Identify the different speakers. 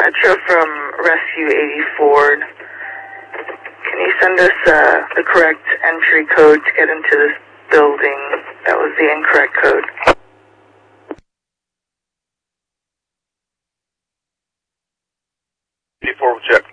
Speaker 1: Metro from Rescue 84. Can you send us the correct entry code to get into this building? That was the incorrect code.
Speaker 2: 84 will check.